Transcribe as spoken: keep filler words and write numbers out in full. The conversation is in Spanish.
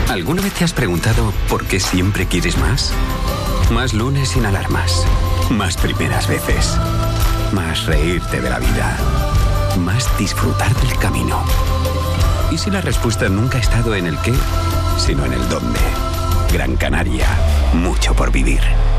¿Alguna vez te has preguntado por qué siempre quieres más? Más lunes sin alarmas. Más primeras veces. Más reírte de la vida. Más disfrutar del camino. ¿Y si la respuesta nunca ha estado en el qué, sino en el dónde? Gran Canaria. Mucho por vivir.